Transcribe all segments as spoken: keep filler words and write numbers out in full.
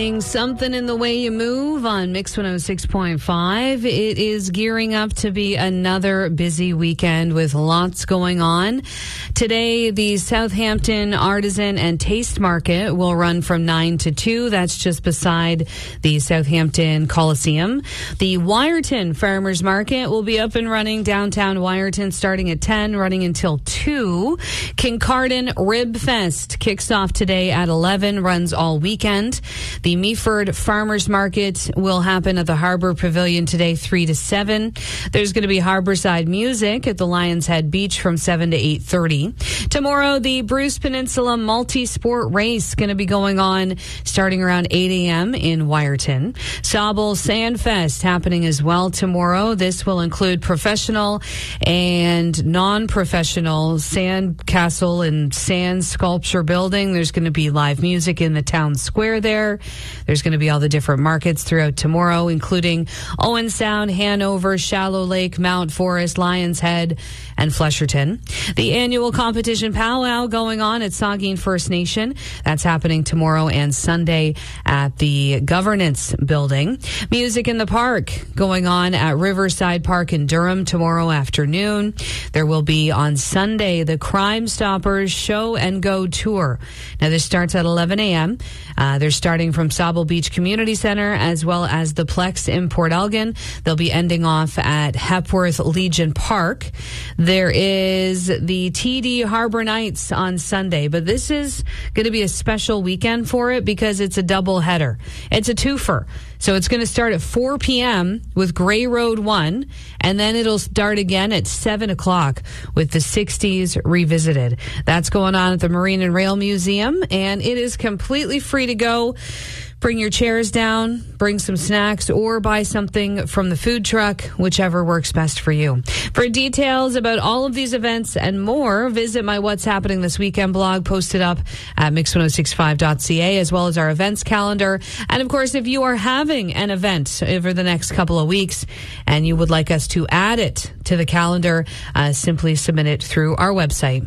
Something in the way you move on Mix one oh six point five. It is gearing up to be another busy weekend with lots going on. Today, the Southampton Artisan and Taste Market will run from nine to two. That's just beside the Southampton Coliseum. The Wyerton Farmers Market will be up and running downtown Wyerton starting at ten, running until two. Kincardine Rib Fest kicks off today at eleven, runs all weekend. The Meaford Farmers Market will happen at the Harbour Pavilion today, three to seven. There's going to be harborside music at the Lions Head Beach from seven to eight thirty. Tomorrow, the Bruce Peninsula Multi-Sport Race going to be going on starting around eight a.m. in Wyerton. Sauble Sandfest happening as well tomorrow. This will include professional and non-professional sand castle and sand sculpture building. There's going to be live music in the town square there. There's going to be all the different markets throughout tomorrow, including Owen Sound, Hanover, Shallow Lake, Mount Forest, Lions Head, and Flesherton. The annual competition powwow going on at Saugeen First Nation. That's happening tomorrow and Sunday at the Governance Building. Music in the Park going on at Riverside Park in Durham tomorrow afternoon. There will be on Sunday the Crime Stoppers Show and Go Tour. Now this starts at eleven a.m. Uh, they're starting from Sauble Beach Community Center as well as the Plex in Port Elgin. They'll be ending off at Hepworth Legion Park. There is the T D Harbor Nights on Sunday, but this is going to be a special weekend for it because it's a double header. It's a twofer. So it's going to start at four p.m. with Grey Road one, and then it'll start again at seven o'clock with the sixties Revisited. That's going on at the Marine and Rail Museum, and it is completely free to go. Bring your chairs down, bring some snacks, or buy something from the food truck, whichever works best for you. For details about all of these events and more, visit my What's Happening This Weekend blog posted up at mix ten sixty-five dot c a, as well as our events calendar. And of course, if you are having an event over the next couple of weeks and you would like us to add it to the calendar, uh, simply submit it through our website.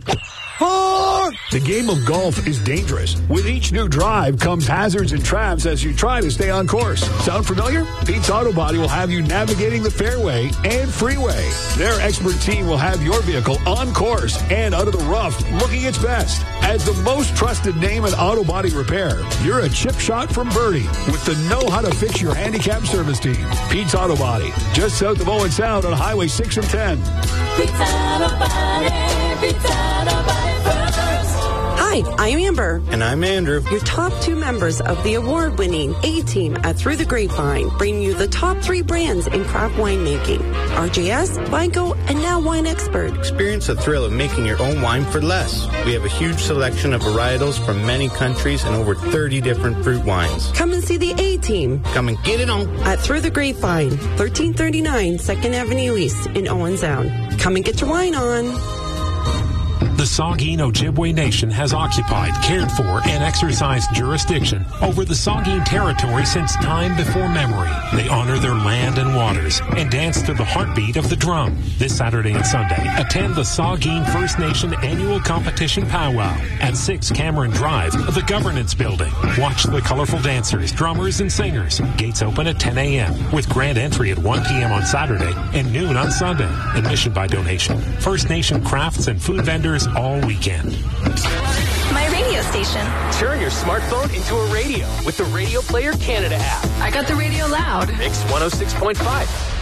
The game of golf is dangerous. With each new drive comes hazards and traps as you try to stay on course. Sound familiar? Pete's Auto Body will have you navigating the fairway and freeway. Their expert team will have your vehicle on course and out of the rough looking its best. As the most trusted name in auto body repair, you're a chip shot from Birdie with the know-how-to-fix your handicap service team. Pete's Auto Body, just south of Owen Sound on Highway six and ten. Pete's Auto Body, Pete's Auto Body first. Hi, I'm Amber. And I'm Andrew. Your top two members of the award-winning A-Team at Through the Grapevine bring you the top three brands in craft winemaking. R J S, Vineco, and now Wine Expert. Experience the thrill of making your own wine for less. We have a huge selection of varietals from many countries and over thirty different fruit wines. Come and see the A-Team. Come and get it on. At Through the Grapevine, thirteen thirty-nine second Avenue East in Owen Sound. Come and get your wine on. The Saugeen Ojibwe Nation has occupied, cared for, and exercised jurisdiction over the Saugeen territory since time before memory. They honor their land and waters and dance to the heartbeat of the drum. This Saturday and Sunday, attend the Saugeen First Nation Annual Competition Powwow at six Cameron Drive, the Governance Building. Watch the colorful dancers, drummers, and singers. Gates open at ten a.m. with grand entry at one p.m. on Saturday and noon on Sunday. Admission by donation. First Nation crafts and food vendors all weekend. My radio station. Turn your smartphone into a radio with the Radio Player Canada app. I got the radio loud. Mix one oh six point five.